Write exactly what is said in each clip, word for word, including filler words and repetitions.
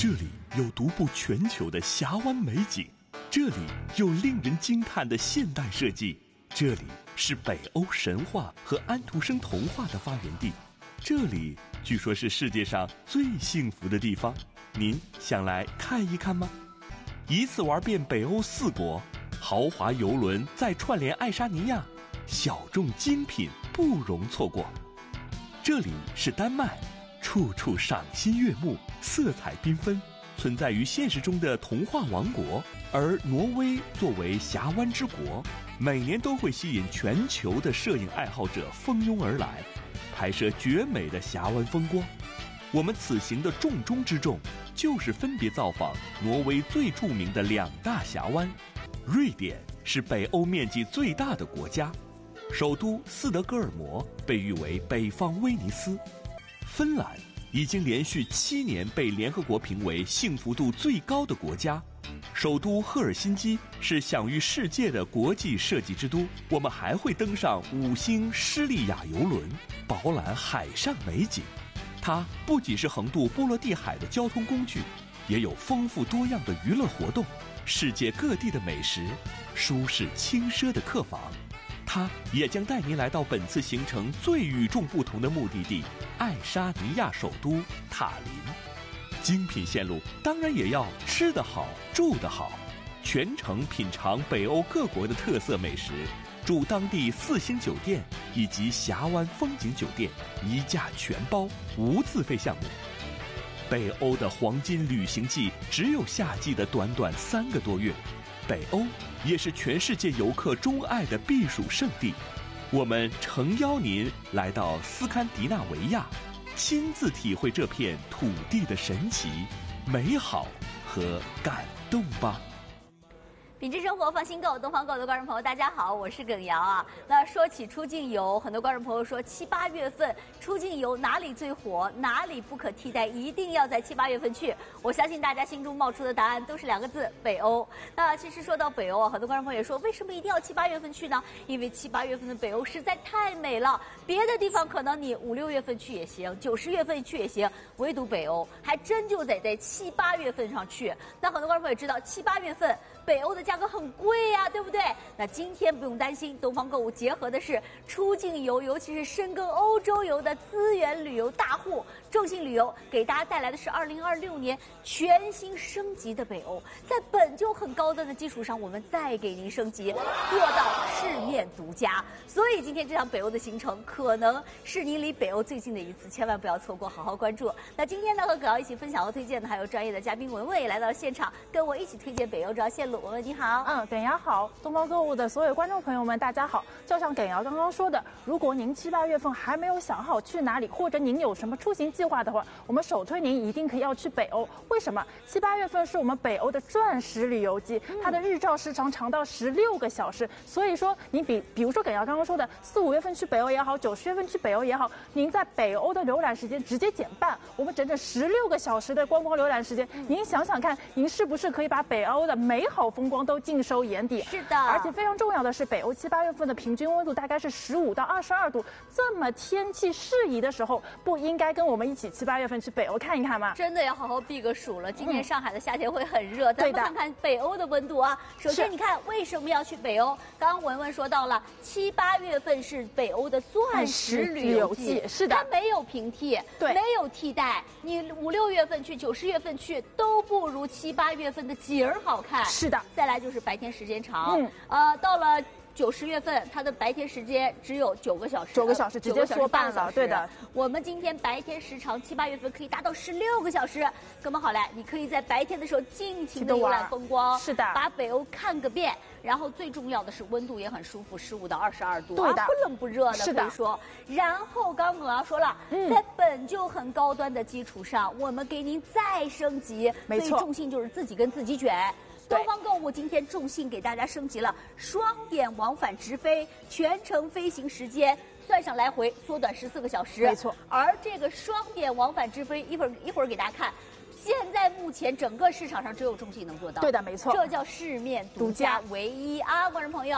这里有独步全球的峡湾美景，这里有令人惊叹的现代设计，这里是北欧神话和安徒生童话的发源地，这里据说是世界上最幸福的地方。您想来看一看吗？一次玩遍北欧四国，豪华游轮再串联爱沙尼亚，小众精品不容错过。这里是丹麦，处处赏心悦目，色彩缤纷，存在于现实中的童话王国。而挪威作为峡湾之国，每年都会吸引全球的摄影爱好者蜂拥而来，拍摄绝美的峡湾风光。我们此行的重中之重，就是分别造访挪威最著名的两大峡湾。瑞典是北欧面积最大的国家，首都斯德哥尔摩被誉为北方威尼斯。芬兰已经连续七年被联合国评为幸福度最高的国家，首都赫尔辛基是享誉世界的国际设计之都。我们还会登上五星施利亚游轮，饱览海上美景。它不仅是横渡波罗的海的交通工具，也有丰富多样的娱乐活动，世界各地的美食，舒适轻奢的客房。它也将带您来到本次行程最与众不同的目的地——爱沙尼亚首都塔林。精品线路当然也要吃得好、住得好，全程品尝北欧各国的特色美食，住当地四星酒店以及峡湾风景酒店，一价全包，无自费项目。北欧的黄金旅行季只有夏季的短短三个多月，北欧也是全世界游客钟爱的避暑胜地。我们诚邀您来到斯堪的纳维亚，亲自体会这片土地的神奇、美好和感动吧。 品质生活，放心购，东方购的观众朋友，大家好，我是耿瑶啊。那说起出境游，很多观众朋友说七八月份出境游哪里最火，哪里不可替代，一定要在七八月份去。我相信大家心中冒出的答案都是两个字：北欧。那其实说到北欧啊，很多观众朋友也说，为什么一定要七八月份去呢？因为七八月份的北欧实在太美了，别的地方可能你五六月份去也行，九十月份去也行，唯独北欧还真就得在七八月份上去。那很多观众朋友也知道，七八月份北欧的价格很贵呀、啊，对不对？那今天不用担心，东方购物结合的是出境游，尤其是深耕欧洲游的资源旅游大户众信旅游，给大家带来的是二零二六年全新升级的北欧，在本就很高端的基础上，我们再给您升级，做到世面独家。所以今天这场北欧的行程，可能是您离北欧最近的一次，千万不要错过，好好关注。那今天呢，和葛瑶一起分享和推荐的还有专业的嘉宾文文也来到了现场，跟我一起推荐北欧这条线路。文文你好。 嗯，耿瑶好，东方购物的所有观众朋友们，大家好。就像耿瑶刚刚说的，如果您七八月份还没有想好去哪里，或者您有什么出行计划的话，我们首推您一定可以要去北欧。为什么？七八月份是我们北欧的钻石旅游季，它的日照时长长到十六个小时。所以说，你比比如说耿瑶刚刚说的四五月份去北欧也好，九十月份去北欧也好，您在北欧的浏览时间直接减半，我们整整十六个小时的观光浏览时间，您想想看，您是不是可以把北欧的美好风光都尽收眼底？ 是的， 而且非常重要的是，北欧七八月份的平均温度大概是十五到二十二度，这么天气适宜的时候，不应该跟我们一起七八月份去北欧看一看吗？ 真的要好好避个暑了。今年上海的夏天会很热，嗯、咱们看看北欧的温度啊。首先，你看为什么要去北欧？刚刚文文说到了，七八月份是北欧的钻石旅游季， 是的， 它没有平替， 对， 没有替代。你五六月份去，九十月份去都不如七八月份的景儿好看。 是的， 再来就是白天时间长， 嗯， 呃，到了九十月份，它的白天时间只有九个小时， 九个小时直接缩半了，对的。 我们今天白天时长七八月份可以达到十六个小时，哥们好来，你可以在白天的时候尽情的游览风光， 是的， 把北欧看个遍。然后最重要的是温度也很舒服，十五到二十二度， 对的， 啊、不冷不热的， 是的。 可以说，然后刚刚要说了，嗯、在本就很高端的基础上，我们给您再升级， 没错， 所以重心就是自己跟自己卷。东方购物今天重信给大家升级了双点往返直飞，全程飞行时间算上来回缩短十四个小时， 没错。 而这个双点往返直飞，一会儿一会儿给大家看。现在目前整个市场上只有中信能做到， 对的，没错， 这叫世面独家，唯一啊，观众朋友。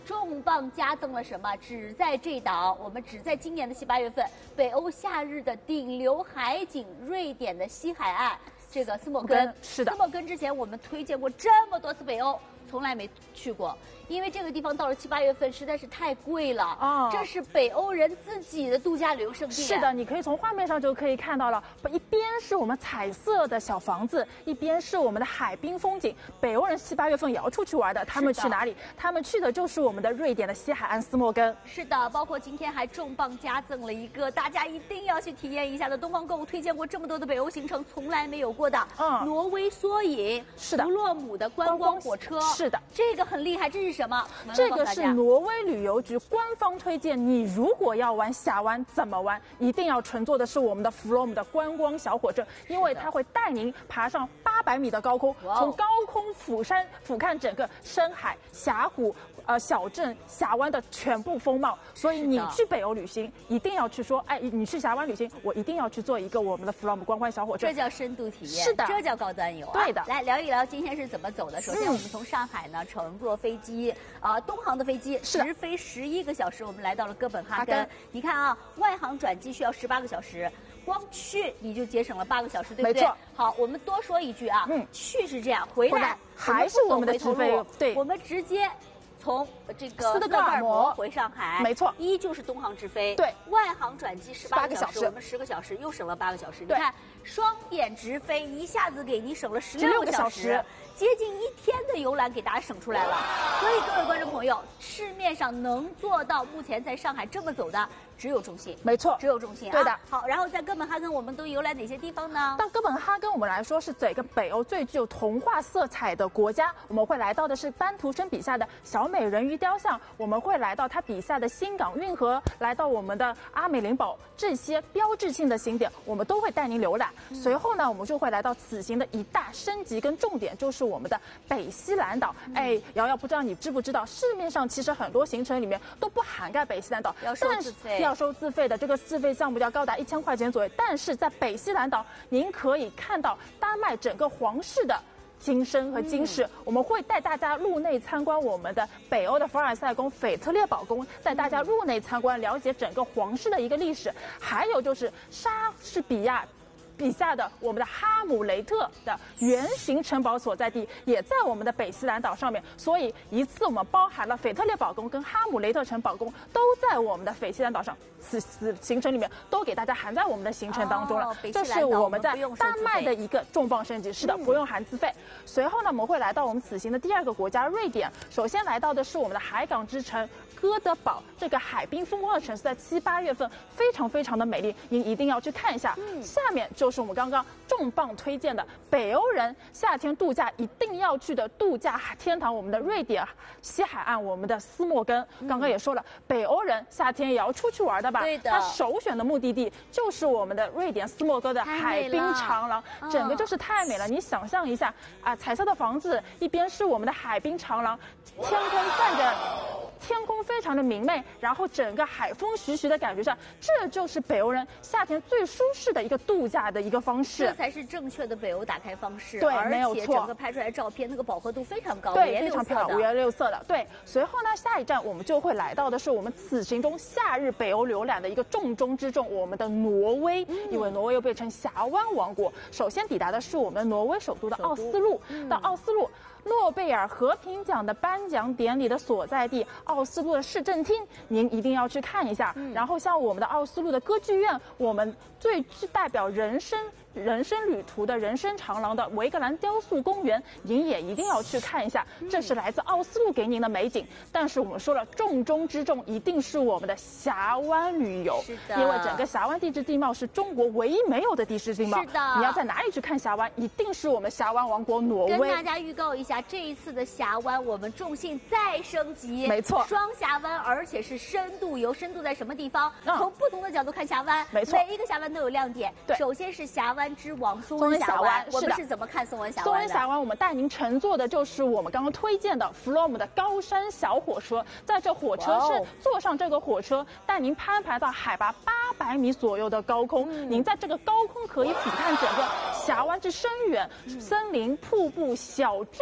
重磅加赠了什么？只在这岛，我们只在今年的七八月份，北欧夏日的顶流海景，瑞典的西海岸，这个斯莫根。 是的， 斯莫根之前我们推荐过这么多次北欧，从来没去过，因为这个地方到了七八月份实在是太贵了啊、哦！这是北欧人自己的度假旅游胜地。 是的，你可以从画面上就可以看到了，一边是我们彩色的小房子，一边是我们的海滨风景。北欧人七八月份也要出去玩的，他们去哪里？他们去的就是我们的瑞典的西海岸斯莫根。 是的，包括今天还重磅加赠了一个大家一定要去体验一下的东方购物推荐过这么多的北欧行程，从来没有过的，嗯，挪威缩影， 是的， 弗洛姆的观光火车， 是的， 这个很厉害，这是什么？ 这个是挪威旅游局官方推荐，你如果要玩峡湾怎么玩，一定要乘坐的是我们的弗洛姆的观光小火车，因为它会带您爬上八百米的高空，从高空俯山俯瞰整个深海、峡谷、呃小镇、峡湾的全部风貌。所以你去北欧旅行，一定要去说，哎，你去峡湾旅行，我一定要去坐一个我们的弗洛姆观光小火车。 这叫深度体验， 是的， 这叫高端游、啊。 对的， 来聊一聊今天是怎么走的。首先，我们从上海呢乘坐飞机，呃，东航的飞机直飞十一个小时，我们来到了哥本哈根。你看啊，外航转机需要十八个小时。光去你就节省了八个小时，对不对？ 没错。 好，我们多说一句啊，嗯，去是这样，回来还是我们的直飞，对， 我们直接从这个斯德哥尔摩回上海， 没错， 依旧是东航直飞， 对， 外航转机十八个小时， 我们十个小时又省了八个小时。你看，双点直飞一下子给你省了十六个小时。接近一天的游览给大家省出来了，所以各位观众朋友，市面上能做到目前在上海这么走的只有中信， 没错， 只有中信啊。 对的。 好，然后在哥本哈根我们都游览哪些地方呢？ 到哥本哈根我们来说是整个北欧最具有童话色彩的国家，我们会来到的是班图生笔下的小美人鱼雕像，我们会来到他笔下的新港运河，来到我们的阿美林堡，这些标志性的景点我们都会带您浏览。嗯、随后呢，我们就会来到此行的一大升级跟重点，就是我们的北西兰岛。嗯、哎，瑶瑶不知道你知不知道，市面上其实很多行程里面都不涵盖北西兰岛， 要收自费， 要收自费的，这个自费项目要高达一千块钱左右。但是在北西兰岛，您可以看到丹麦整个皇室的今生和今世，嗯、我们会带大家入内参观我们的北欧的凡尔赛宫、腓特烈堡宫，带大家入内参观，了解整个皇室的一个历史。还有就是莎士比亚笔下的我们的哈姆雷特的圆形城堡所在地，也在我们的北西兰岛上面。所以一次我们包含了腓特烈堡宫跟哈姆雷特城堡宫都在我们的北西兰岛上，此次行程里面都给大家含在我们的行程当中了。哦、这是我们在丹麦的一个重磅升级，是的，嗯、不用含自费。随后呢，我们会来到我们此行的第二个国家瑞典，首先来到的是我们的海港之城哥德堡，这个海滨风光的城市，在七八月份非常非常的美丽，您一定要去看一下。嗯、下面就。就是我们刚刚重磅推荐的北欧人夏天度假一定要去的度假天堂，我们的瑞典西海岸，我们的斯莫根。嗯、刚刚也说了，北欧人夏天也要出去玩的吧？ 对的。 他首选的目的地就是我们的瑞典斯莫根的海滨长廊，整个就是太美了。你想象一下啊，彩色的房子，一边是我们的海滨长廊，天空泛着。天空非常的明媚，然后整个海风徐徐的感觉上，这就是北欧人夏天最舒适的一个度假的一个方式。 这才是正确的北欧打开方式。 对，没有错。 而且整个拍出来的照片那个饱和度非常高， 对，非常漂亮，五颜六色的。对，随后呢，下一站我们就会来到的是我们此行中夏日北欧浏览的一个重中之重，我们的挪威。嗯、因为挪威又被称峡湾王国，首先抵达的是我们挪威首都的奥斯陆。嗯、到奥斯陆。诺贝尔和平奖的颁奖典礼的所在地奥斯陆的市政厅，您一定要去看一下。嗯、然后像我们的奥斯陆的歌剧院，我们最具代表人生人生旅途的人生长廊的维格兰雕塑公园，您也一定要去看一下。这是来自奥斯陆给您的美景。但是我们说了，重中之重一定是我们的峡湾旅游， 是的， 因为整个峡湾地质地貌是中国唯一没有的地质地貌。 是的， 你要在哪里去看峡湾，一定是我们峡湾王国挪威。 跟大家预告一下。这一次的峡湾，我们重信再升级， 没错， 双峡湾，而且是深度游。深度在什么地方？嗯、从不同的角度看峡湾， 没错， 每一个峡湾都有亮点。 对， 首先是峡湾之王松温峡湾，我们是怎么看松温峡湾的？ 松温峡湾，我们带您乘坐的就是我们刚刚推荐的弗洛姆的高山小火车，在这火车是坐上这个火车，带您攀爬到海拔八百米左右的高空，嗯、您在这个高空可以俯瞰整个峡湾之深远，嗯、森林、瀑布、小镇。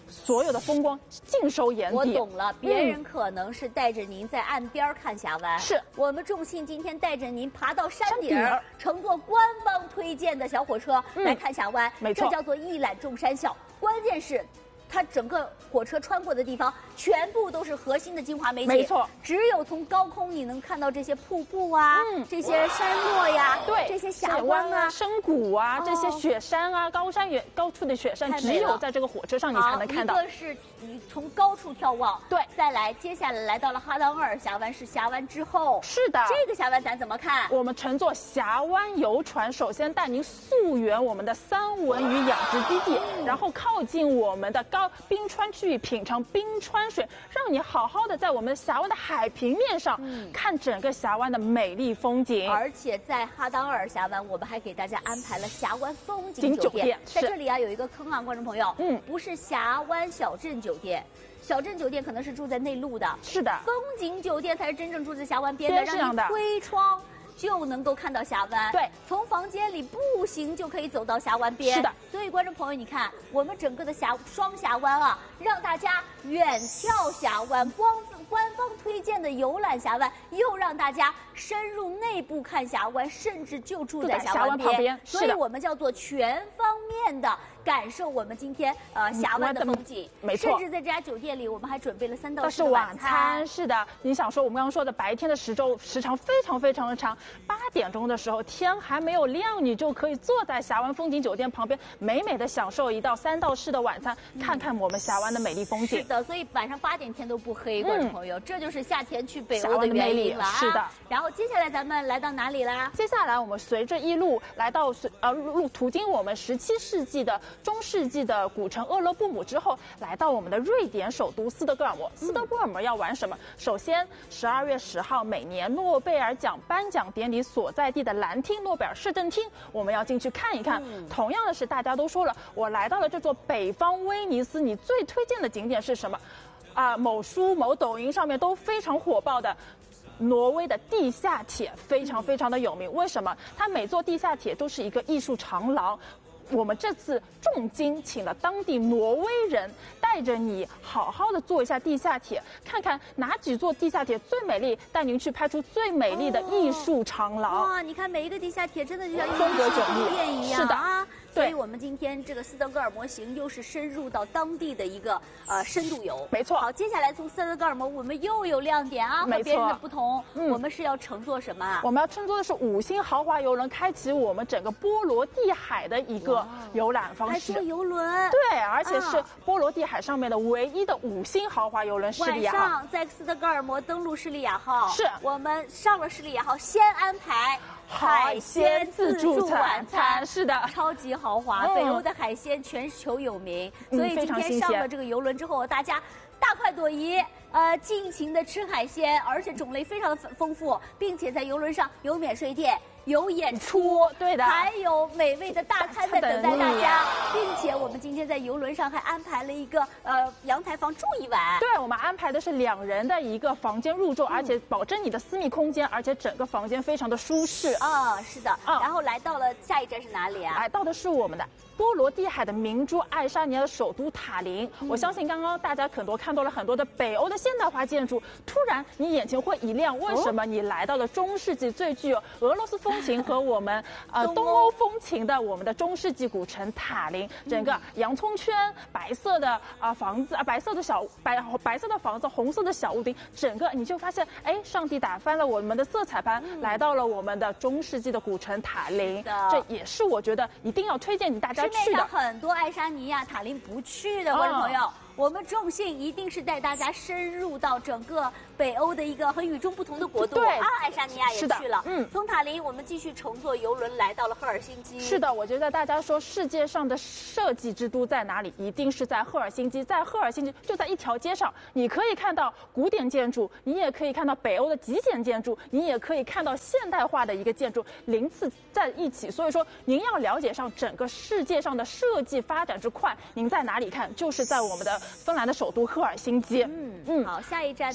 所有的风光尽收眼底。 我懂了，别人可能是带着您在岸边看峡湾， 是我们众信今天带着您爬到山顶， 山顶乘坐官方推荐的小火车来看峡湾， 没错， 这叫做一览众山小。关键是，它整个火车穿过的地方全部都是核心的精华美景， 没错。 只有从高空你能看到这些瀑布啊，嗯、这些山落呀， 对， 这些峡湾啊、 深谷啊， 哦、 这些雪山啊，高山远高处的雪山，只有在这个火车上你才能看到。 一个是你从高处眺望， 对， 再来，接下来来到了哈当尔峡湾，是峡湾之后， 是的， 这个峡湾咱怎么看？ 我们乘坐峡湾游船，首先带您溯源我们的三文鱼养殖基地，嗯、然后靠近我们的高冰川区域，品尝冰川水，让你好好的在我们峡湾的海平面上、嗯、看整个峡湾的美丽风景。 而且在哈当尔峡湾，我们还给大家安排了峡湾风景酒店。在这里啊，有一个坑啊，观众朋友，嗯，不是峡湾小镇酒店。小镇酒店可能是住在内陆的， 是的， 风景酒店才是真正住在峡湾边的，让你推窗就能够看到峡湾。 对， 从房间里步行就可以走到峡湾边。 是的， 所以观众朋友，你看我们整个的峡双峡湾啊，让大家远眺峡湾，光官方推荐的游览峡湾，又让大家深入内部看峡湾，甚至就住在峡湾边。边所以我们叫做全方面的感受我们今天呃峡湾的风景。 没错， 甚至在这家酒店里，我们还准备了三道式的晚餐。是的，你想说我们刚刚说的白天的时周时长非常非常的长，八点钟的时候天还没有亮，你就可以坐在峡湾风景酒店旁边，美美的享受一道三道式的晚餐，嗯、看看我们峡湾的美丽风景。 是的，所以晚上八点天都不黑，观众朋友，嗯、这就是夏天去北欧的原因了啊。 是的。 然后接下来咱们来到哪里啦？ 接下来我们随着一路来到呃路途经我们十七世纪的中世纪的古城厄勒布姆之后，来到我们的瑞典首都斯德哥尔摩。斯德哥尔摩要玩什么？首先，十二月十号每年诺贝尔奖颁奖典礼所在地的蓝厅诺贝尔市政厅，我们要进去看一看。嗯、同样的是，大家都说了，我来到了这座北方威尼斯，你最推荐的景点是什么？啊，某书、某抖音上面都非常火爆的。挪威的地下铁非常非常的有名，为什么？它每座地下铁都是一个艺术长廊。我们这次重金请了当地挪威人，带着你好好的坐一下地下铁，看看哪几座地下铁最美丽，带您去拍出最美丽的艺术长廊。 哇，你看每一个地下铁真的就像风格迥异一样， 是的啊。所以我们今天这个斯德哥尔摩行又是深入到当地的一个呃深度游。 没错。 好，接下来从斯德哥尔摩我们又有亮点啊，和别人的不同。嗯，我们是要乘坐什么啊？ 我们要乘坐的是五星豪华游轮，开启我们整个波罗的海的一个游览方式。 还坐游轮？ 对，而且是波罗的海上面的唯一的五星豪华游轮士利亚号。 晚上在斯德哥尔摩登陆士利亚号， 是我们上了士利亚号，先安排。 海鲜自助晚餐，是的， 超级豪华。嗯、北欧的海鲜全球有名， 嗯、 所以今天上了这个游轮之后，大家大快朵颐，呃，尽情的吃海鲜，而且种类非常的丰富，并且在游轮上有免税店。有演出， 对的， 还有美味的大餐在等待大家，并且我们今天在游轮上还安排了一个呃阳台房住一晚。 对，我们安排的是两人的一个房间入住，嗯、而且保证你的私密空间，而且整个房间非常的舒适。 啊、哦，是的。啊、然后来到了下一站是哪里啊？ 来到的是我们的波罗的海的明珠爱沙尼亚的首都塔林。嗯、我相信刚刚大家很多看到了很多的北欧的现代化建筑，突然你眼前会一亮，为什么？你来到了中世纪最具有俄罗斯风情和我们呃东欧风情的我们的中世纪古城塔林，整个洋葱圈、白色的啊、呃、房子啊、白色的小白白色的房子、红色的小屋顶，整个你就发现，哎，上帝打翻了我们的色彩盘，嗯、来到了我们的中世纪的古城塔林。这也是我觉得一定要推荐你大家去的。 市面上很多爱沙尼亚、塔林不去的观众朋友。哦，我们众信一定是带大家深入到整个北欧的一个很与众不同的国度。 对啊，爱沙尼亚也去了。 嗯， 从塔林我们继续乘坐游轮来到了赫尔辛基。 是的，我觉得大家说世界上的设计之都在哪里，一定是在赫尔辛基。在赫尔辛基就在一条街上，你可以看到古典建筑，你也可以看到北欧的极简建筑，你也可以看到现代化的一个建筑鳞次在一起。所以说，您要了解上整个世界上的设计发展之快，您在哪里看？就是在我们的芬兰的首都赫尔辛基。 嗯嗯，好，下一站呢？ 下一站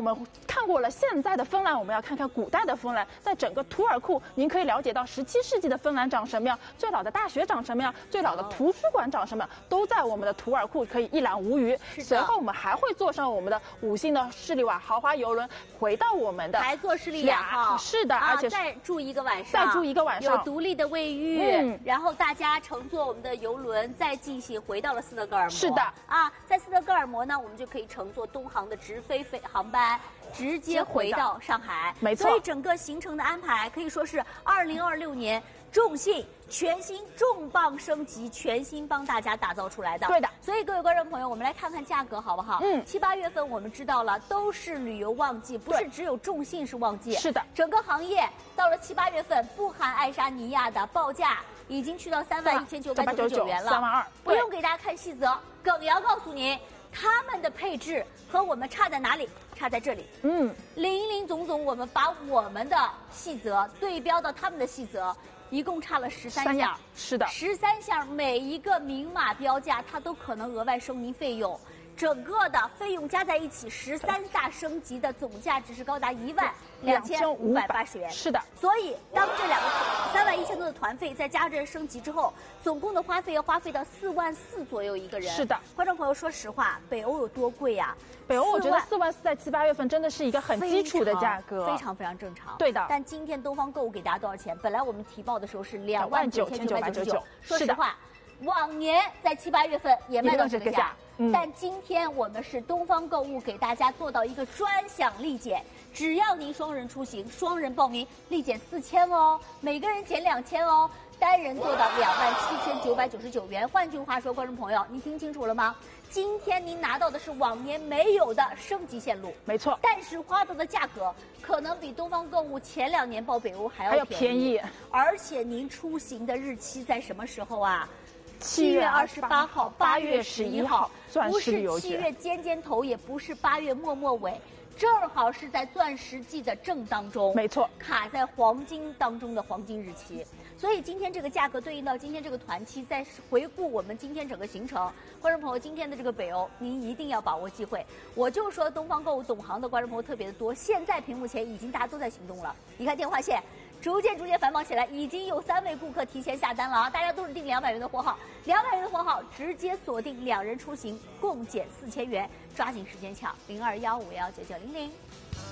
我们看过了现在的芬兰，我们要看看古代的芬兰。在整个图尔库，您可以了解到十七世纪的芬兰长什么样，最老的大学长什么样，最老的图书馆长什么样，都在我们的图尔库可以一览无余。随后我们还会坐上我们的五星的士力瓦豪华游轮，回到我们的还坐士力两号， 是的， 啊、 而且再住一个晚上， 再住一个晚上， 有独立的卫浴，嗯、然后大家乘坐我们的游轮再进行回到了斯德哥尔摩。 是的， 啊，在斯德哥尔摩呢，我们就可以乘坐东航的直飞飞航班，直接回到上海。 没错， 所以整个行程的安排可以说是二零二六年重信全新重磅升级，全新帮大家打造出来的。 对的， 所以各位观众朋友，我们来看看价格好不好？ 嗯， 七八月份我们知道了，都是旅游旺季，不是只有重信是旺季。 是的， 整个行业到了七八月份，不含爱沙尼亚的报价已经去到三万一千九百九十九元了， 三万二， 不用给大家看细则，耿瑶告诉您，他们的配置和我们差在哪里？差在这里。 嗯， 林林总总，我们把我们的细则对标到他们的细则。一共差了十三项， 是的， 十三项每一个明码标价，它都可能额外收您费用，整个的费用加在一起，十三下升级的总价值是高达一万两千五百八十元。 是的， 所以当这两个三万一千多的团费再加这升级之后，总共的花费要花费到四万四左右一个人。 是的， 观众朋友，说实话，北欧有多贵呀、啊？ 北欧我觉得四万四在七八月份真的是一个很基础的价格， 非常非常正常。 对的。 但今天东方购物给大家多少钱？本来我们提报的时候是两万九千九百九十九。说实话，往年在七八月份也卖到这个价，嗯、但今天我们是东方购物给大家做到一个专享立减，只要您双人出行，双人报名立减四千哦，每个人减两千哦。单人做到两万七千九百九十九元。换句话说，观众朋友，您听清楚了吗？今天您拿到的是往年没有的升级线路， 没错。 但是花到的价格可能比东方购物前两年报北欧还要还要便宜， 而且您出行的日期在什么时候啊？ 七月二十八号、八月十一号， 不是七月尖尖头，也不是八月末末尾。正好是在钻石季的正当中， 没错， 卡在黄金当中的黄金日期，所以今天这个价格对应到今天这个团期，再回顾我们今天整个行程，观众朋友，今天的这个北欧，您一定要把握机会。我就说东方购物懂行的观众朋友特别的多，现在屏幕前已经大家都在行动了，你看电话线逐渐逐渐繁忙起来，已经有三位顾客提前下单了啊！大家都是订两百元的货号，两百元的货号直接锁定两人出行共减四千元，抓紧时间抢零二幺五幺九九零零。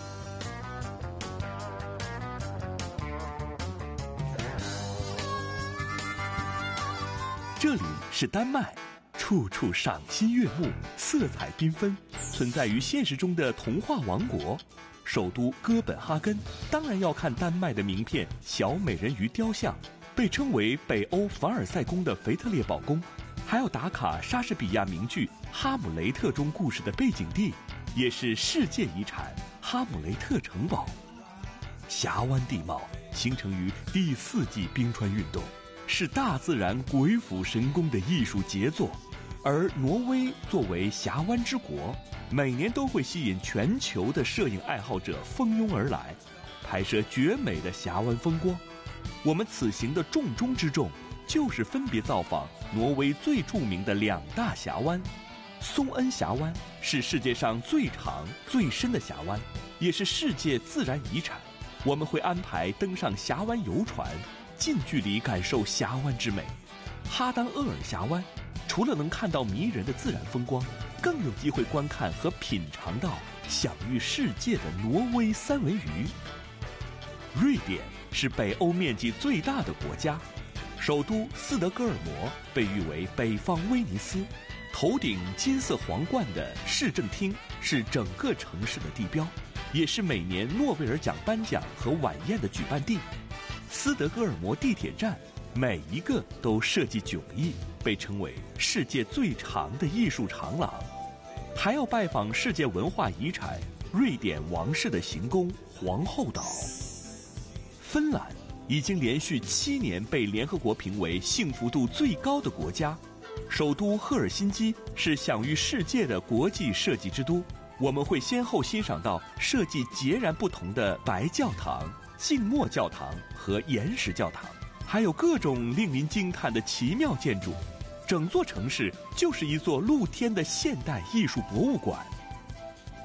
这里是丹麦，处处赏心悦目，色彩缤纷，存在于现实中的童话王国。首都哥本哈根当然要看丹麦的名片小美人鱼雕像，被称为北欧凡尔赛宫的腓特烈堡宫，还要打卡莎士比亚名剧《哈姆雷特》中故事的背景地，也是世界遗产哈姆雷特城堡。峡湾地貌形成于第四纪冰川运动，是大自然鬼斧神工的艺术杰作。而挪威作为峡湾之国，每年都会吸引全球的摄影爱好者蜂拥而来，拍摄绝美的峡湾风光。我们此行的重中之重，就是分别造访挪威最著名的两大峡湾。松恩峡湾是世界上最长最深的峡湾，也是世界自然遗产。我们会安排登上峡湾游船，近距离感受峡湾之美。哈当厄尔峡湾除了能看到迷人的自然风光，更有机会观看和品尝到享誉世界的挪威三文鱼。瑞典是北欧面积最大的国家，首都斯德哥尔摩被誉为北方威尼斯，头顶金色皇冠的市政厅是整个城市的地标，也是每年诺贝尔奖颁奖和晚宴的举办地。斯德哥尔摩地铁站每一个都设计迥异，被称为世界最长的艺术长廊。还要拜访世界文化遗产瑞典王室的行宫皇后岛。芬兰已经连续七年被联合国评为幸福度最高的国家，首都赫尔辛基是享誉世界的国际设计之都。我们会先后欣赏到设计截然不同的白教堂、静默教堂和岩石教堂，还有各种令您惊叹的奇妙建筑。整座城市就是一座露天的现代艺术博物馆。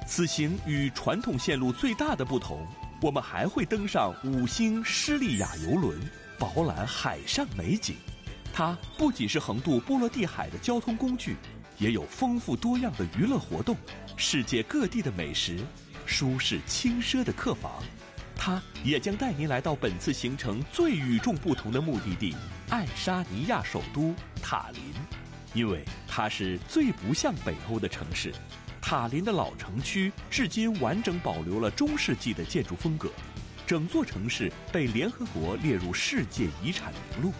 此行与传统线路最大的不同，我们还会登上五星诗丽雅游轮，饱览海上美景。它不仅是横渡波罗的海的交通工具，也有丰富多样的娱乐活动，世界各地的美食，舒适轻奢的客房。它也将带您来到本次行程最与众不同的目的地——爱沙尼亚首都塔林。因为它是最不像北欧的城市，塔林的老城区至今完整保留了中世纪的建筑风格，整座城市被联合国列入世界遗产名录。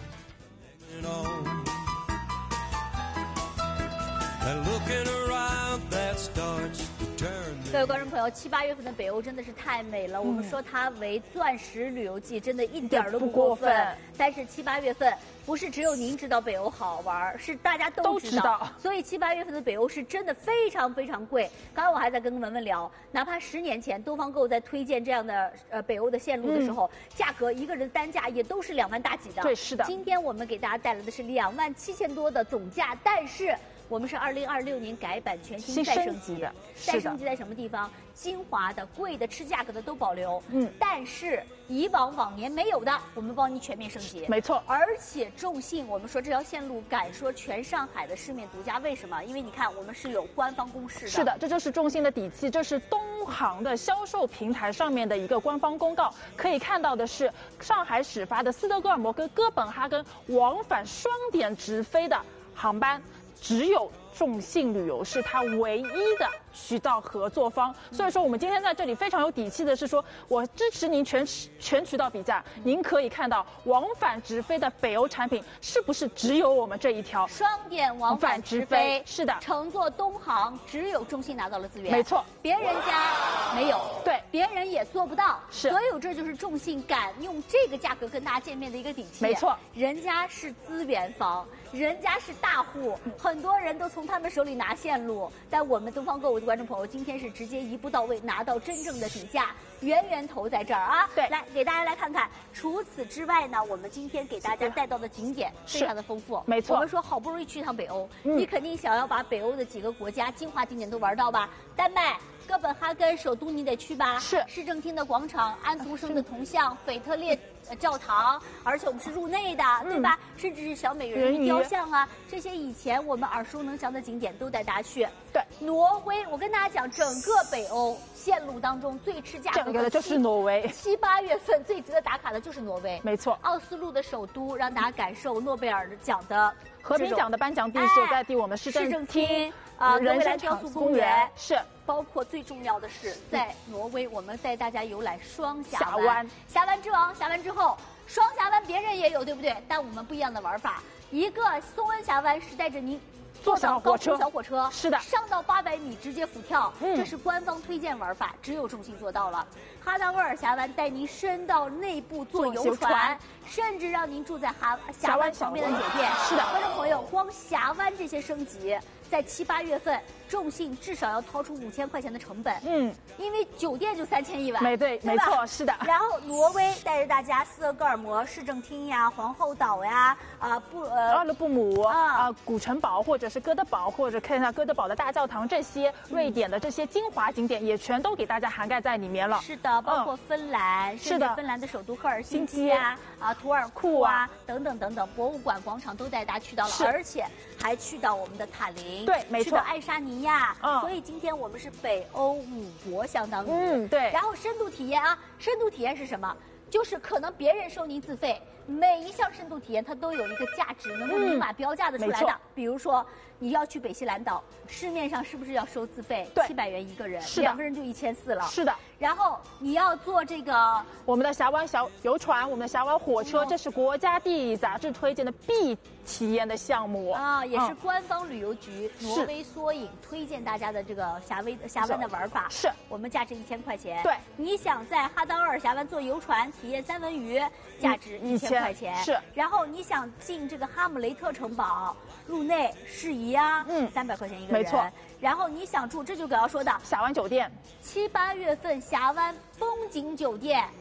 各位观众朋友，七八月份的北欧真的是太美了。嗯、我们说它为钻石旅游季，真的一点都不过分。过分但是七八月份不是只有您知道北欧好玩，是大家都知道。知道所以七八月份的北欧是真的非常非常贵。刚刚我还在跟文文聊，哪怕十年前东方购在推荐这样的呃北欧的线路的时候，嗯、价格一个人单价也都是两万大几的。 对，是的。 今天我们给大家带来的是两万七千多的总价，但是。我们是二零二六年改版全新再升级的，再升级在什么地方？精华的、贵的、吃价格的都保留。嗯，但是以往往年没有的，我们帮你全面升级。 没错， 而且众信，我们说这条线路敢说全上海的市面独家，为什么？因为你看，我们是有官方公示的。 是的，这就是众信的底气，这是东航的销售平台上面的一个官方公告。可以看到的是，上海始发的斯德哥尔摩跟哥本哈根往返双点直飞的航班。只有众信旅游是它唯一的渠道合作方，所以说我们今天在这里非常有底气的是说，我支持您全全渠道比价，您可以看到往返直飞的北欧产品是不是只有我们这一条双点往返直飞？ 是的， 乘坐东航只有众信拿到了资源， 没错， 别人家没有， 对， 别人也做不到， 是， 所以这就是众信敢用这个价格跟大家见面的一个底气， 没错， 人家是资源方。人家是大户，很多人都从他们手里拿线路，但我们东方购物的观众朋友今天是直接一步到位，拿到真正的底价，源源头在这儿啊！ 对， 来给大家来看看。除此之外呢，我们今天给大家带到的景点非常的丰富， 没错。 我们说好不容易去一趟北欧，嗯、你肯定想要把北欧的几个国家精华景点都玩到吧？丹麦。哥本哈根首都你得去吧？ 是市政厅的广场、安徒生的铜像、腓特烈教堂，而且我们是入内的，嗯、对吧？甚至是小美人鱼雕像啊，这些以前我们耳熟能详的景点都带大家去。 对， 挪威，我跟大家讲，整个北欧线路当中最吃价格的就是挪威。 七八月份最值得打卡的就是挪威， 没错。 奥斯陆的首都，让大家感受诺贝尔奖的和平奖的颁奖地所在地，我们市政厅。 啊，挪威兰雕塑公园是， 包括最重要的是，在挪威，我们带大家游览双峡峡湾， 峡湾之王，峡湾之后，双峡湾别人也有，对不对？但我们不一样的玩法，一个松恩峡湾是带着您坐上高空小火车， 是的， 上到八百米直接俯跳， 嗯、 这是官方推荐玩法，只有众信做到了。哈达沃尔峡湾带您深到内部坐游船，甚至让您住在哈峡湾旁边的酒店。 是的， 观众朋友，光峡湾这些升级。在七八月份，众信至少要掏出五千块钱的成本， 嗯， 因为酒店就三千一晚， 没对，没错，是的。 然后挪威带着大家斯德哥尔摩市政厅呀、皇后岛呀、啊布呃阿勒布姆啊、古城堡或者是哥德堡，或者看一下哥德堡的大教堂，这些瑞典的这些精华景点也全都给大家涵盖在里面了。 是的，包括芬兰， 是的， 芬兰的首都赫尔辛基啊、啊图尔库啊等等等等，博物馆、广场都带大家去到了，而且还去到我们的塔林。 对，没错， 去到爱沙尼亚， 嗯， 所以今天我们是北欧五国相当于， 嗯，对。 然后深度体验啊，深度体验是什么？就是可能别人收您自费，每一项深度体验它都有一个价值，能够明码标价的出来的。嗯、比如说你要去北西兰岛，市面上是不是要收自费？ 对， 七百元一个人， 是的， 两个人就一千四了。 是的。 然后你要坐这个我们的峡湾小游船，我们的峡湾火车，嗯、这是国家地理杂志推荐的必体验的项目啊，也是官方旅游局、嗯、挪威缩影推荐大家的这个峡威峡湾的玩法。 是， 我们价值一千块钱。 对， 你想在哈达沃尔峡湾坐游船体验三文鱼，价值一千块钱。 是， 然后你想进这个哈姆雷特城堡入内适宜啊，嗯，三百块钱一个人。 没错。 然后你想住，这就我要说的峡湾酒店， 七八月份峡湾风景酒店。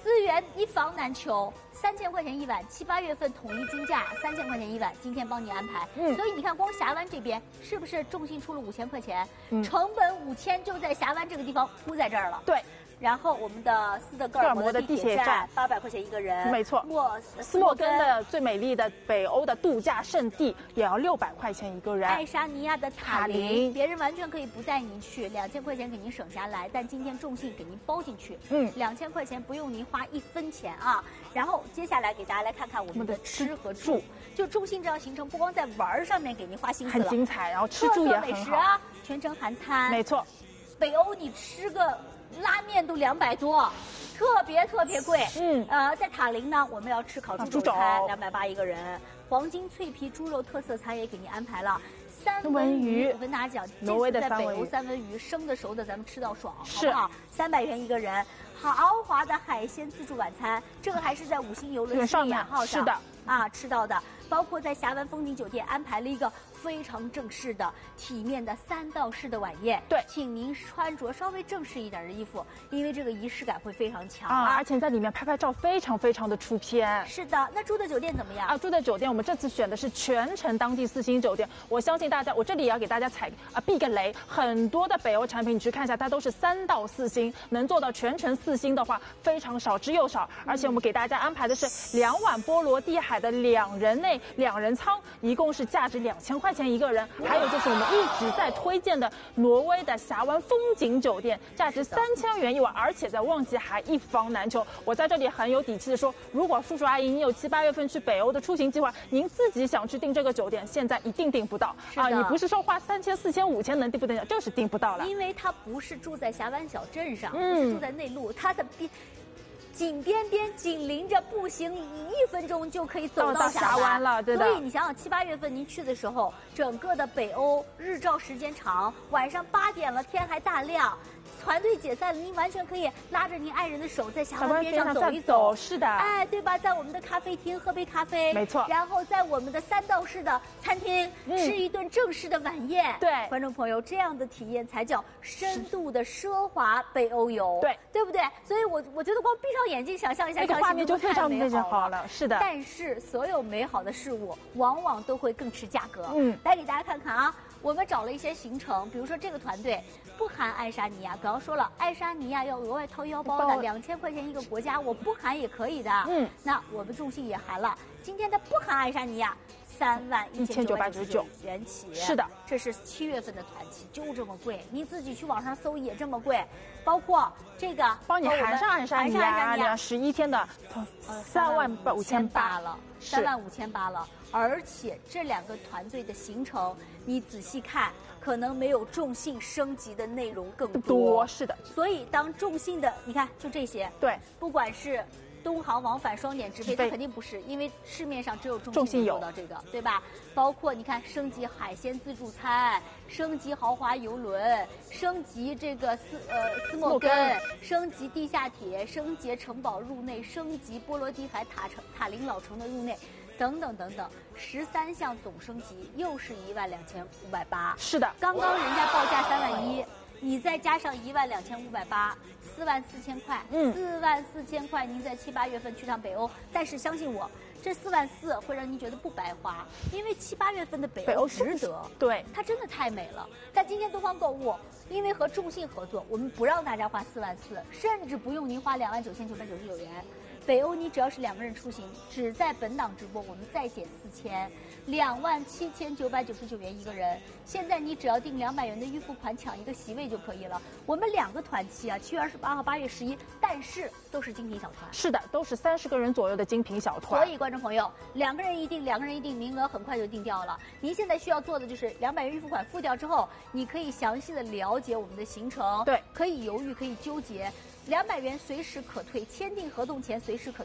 资源一房难求，三千块钱一晚，七八月份统一均价三千块钱一晚，今天帮你安排。嗯，所以你看，光峡湾这边是不是重信出了五千块钱？嗯，成本五千就在峡湾这个地方铺在这儿了。 对。 然后我们的斯德哥尔摩的地铁站八百块钱一个人， 没错。 莫斯莫根的最美丽的北欧的度假胜地也要六百块钱一个人。 爱沙尼亚的塔林，别人完全可以不带您去，两千块钱给您省下来，但今天重信给您包进去，嗯，两千块钱不用您花一分钱啊。然后接下来给大家来看看我们的吃和住，就重信这样行程不光在玩上面给您花心思了， 很精彩，然后吃住也很好， 美食啊，全程含餐， 没错。 北欧你吃个拉面都两百多，特别特别贵。嗯，呃，在塔林呢，我们要吃烤猪肘餐，两百八一个人。黄金脆皮猪肉特色餐也给您安排了。三文鱼，我跟大家讲， 挪威的在北欧三文鱼，生的熟的咱们吃到爽， 好不好？三百元一个人，豪华的海鲜自助晚餐，这个还是在五星游轮十一号上是的啊吃到的，包括在峡湾风景酒店安排了一个非常正式的、体面的三道式的晚宴。 对， 请您穿着稍微正式一点的衣服，因为这个仪式感会非常强啊，而且在里面拍拍照非常非常的出片。 是的，那住的酒店怎么样啊？住的酒店我们这次选的是全程当地四星酒店，我相信大家，我这里也要给大家踩啊避个雷，很多的北欧产品你去看一下，它都是三到四星，能做到全程四星的话非常少之又少，而且我们给大家安排的是两晚波罗的海的两人内两人舱，一共是价值两千块钱一个人。还有就是我们一直在推荐的挪威的峡湾风景酒店，价值三千元一晚，而且在旺季还一房难求。我在这里很有底气的说，如果叔叔阿姨你有七八月份去北欧的出行计划，您自己想去订这个酒店，现在一定订不到啊！你不是说花三千、四千、五千能订不订，就是订不到了。 因为它不是住在峡湾小镇上，嗯，不是住在内陆，它的边。紧边边紧邻着，步行一分钟就可以走到峡湾了，对的。 所以你想想，七八月份您去的时候，整个的北欧日照时间长，晚上八点了，天还大亮。团队解散了，您完全可以拉着您爱人的手在峡湾边上走一走， 是的， 哎，对吧？在我们的咖啡厅喝杯咖啡， 没错。 然后在我们的三道式的餐厅、嗯、吃一顿正式的晚宴， 对， 观众朋友，这样的体验才叫深度的奢华北欧游， 对， 对不对？所以我我觉得光闭上眼睛想象一下， 这个画面就非常非常好了，是的。 但是所有美好的事物往往都会更吃价格，嗯，来给大家看看啊。我们找了一些行程，比如说这个团队不含爱沙尼亚，刚刚说了，爱沙尼亚要额外掏腰包的，两千块钱一个国家，我不含也可以的。嗯，那我们重信也含了，今天的不含爱沙尼亚，三万一千九百九十九元起。 是的， 这是七月份的团期，就这么贵，你自己去网上搜也这么贵。包括这个帮你含上爱沙尼亚，两十一天的三万五千八了，三万五千八了。而且这两个团队的行程，你仔细看，可能没有重信升级的内容更多。 多是的， 所以当重信的，你看就这些， 对， 不管是东航往返双点直飞，它肯定不是，因为市面上只有重信有做到这个，对吧？包括你看升级海鲜自助餐，升级豪华游轮，升级这个斯呃斯莫根，升级地下铁，升级城堡入内，升级波罗的海塔城塔林老城的入内。等等等等，十三项总升级，又是一万两千五百八。 是的， 刚刚人家报价三万一，你再加上一万两千五百八，四万四千块。嗯，四万四千块，您在七八月份去趟北欧，但是相信我，这四万四会让您觉得不白花，因为七八月份的北欧值得。 对， 它真的太美了。但今天东方购物，因为和众信合作，我们不让大家花四万四，甚至不用您花两万九千九百九十九元。北欧你只要是两个人出行，只在本档直播我们再减四千，两万七千九百九十九元一个人。现在你只要订两百元的预付款，抢一个席位就可以了。我们两个团期啊，七月二十八号、八月十一，但是都是精品小团。 是的，都是三十个人左右的精品小团。 所以观众朋友，两个人一订，两个人一订，名额很快就订掉了。您现在需要做的就是两百元预付款付掉之后，你可以详细的了解我们的行程， 对， 可以犹豫，可以纠结。两百元随时可退，签订合同前随时可退。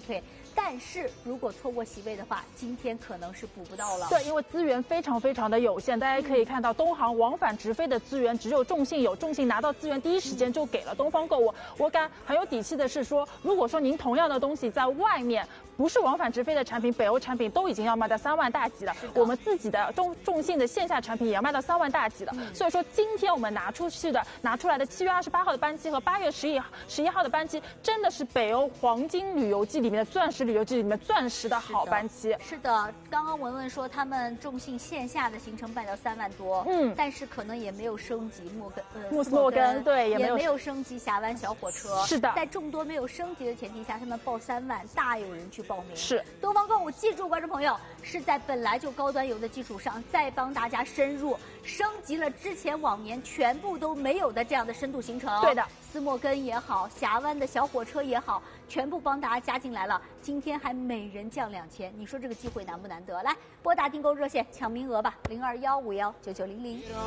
但是如果错过席位的话，今天可能是补不到了。 对，因为资源非常非常的有限，大家可以看到东航往返直飞的资源只有众信有，众信拿到资源第一时间就给了东方购物。我敢很有底气的是说，如果说您同样的东西在外面不是往返直飞的产品，北欧产品都已经要卖到三万大几了，我们自己的众众信的线下产品也要卖到三万大几了。嗯、所以说今天我们拿出去的拿出来的七月二十八号的班机和八月十一十一号的班机，真的是北欧黄金旅游季里面的钻石旅游季里面钻石的好班机。 是的，刚刚文文说他们众信线下的行程卖到三万多，嗯，但是可能也没有升级莫根呃穆斯莫根，对， 也没有也没有升级峡湾小火车。 是的， 在众多没有升级的前提下，他们报三万，大有人去报名。 是。 东方购物，记住，观众朋友，是在本来就高端游的基础上，再帮大家深入升级了之前往年全部都没有的这样的深度行程。 对的， 斯莫根也好，峡湾的小火车也好，全部帮大家加进来了。今天还每人降两千，你说这个机会难不难得？来，拨打订购热线抢名额吧，零二幺五幺九九零零。